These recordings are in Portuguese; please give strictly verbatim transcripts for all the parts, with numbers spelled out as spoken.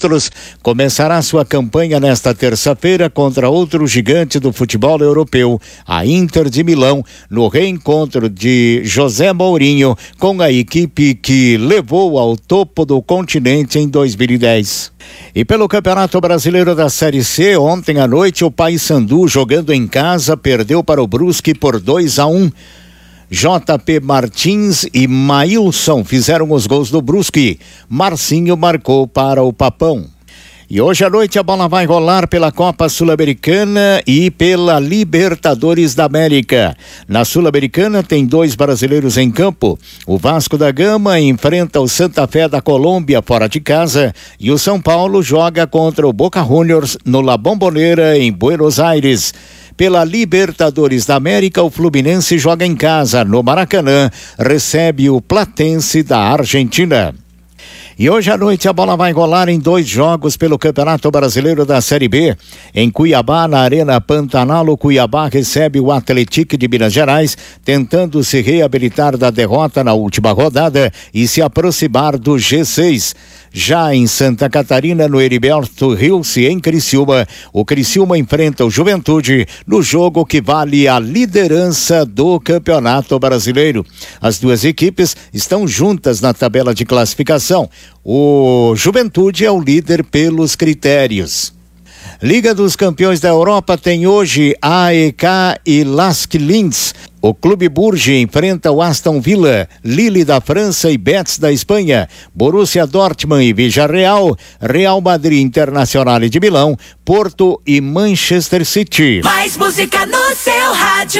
títulos, começará sua campanha nesta terça-feira contra outro gigante do futebol europeu, a Inter de Milão, no reencontro de José Mourinho com a equipe que levou ao topo do continente em dois mil e dez. E pelo Campeonato Brasileiro da Série C, ontem à noite o Paysandu, jogando em casa, perdeu para o Brusque por dois a um. J P Martins e Maílson fizeram os gols do Brusque. Marcinho marcou para o Papão. E hoje à noite a bola vai rolar pela Copa Sul-Americana e pela Libertadores da América. Na Sul-Americana tem dois brasileiros em campo. O Vasco da Gama enfrenta o Santa Fé da Colômbia fora de casa e o São Paulo joga contra o Boca Juniors no La Bombonera em Buenos Aires. Pela Libertadores da América, o Fluminense joga em casa no Maracanã, recebe o Platense da Argentina. E hoje à noite a bola vai rolar em dois jogos pelo Campeonato Brasileiro da Série B. Em Cuiabá, na Arena Pantanal, o Cuiabá recebe o Atlético de Minas Gerais, tentando se reabilitar da derrota na última rodada e se aproximar do G seis. Já em Santa Catarina, no Heriberto Rilse, em Criciúma, o Criciúma enfrenta o Juventude no jogo que vale a liderança do Campeonato Brasileiro. As duas equipes estão juntas na tabela de classificação. O Juventude é o líder pelos critérios. Liga dos Campeões da Europa tem hoje A E K e Lask Linz. O Clube Brugge enfrenta o Aston Villa, Lille da França e Betis da Espanha, Borussia Dortmund e Villarreal, Real Madrid Internacional de Milão, Porto e Manchester City. Mais música no seu rádio.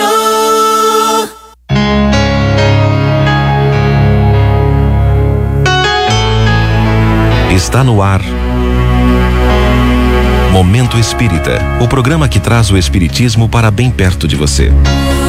Está no ar Momento Espírita, o programa que traz o espiritismo para bem perto de você.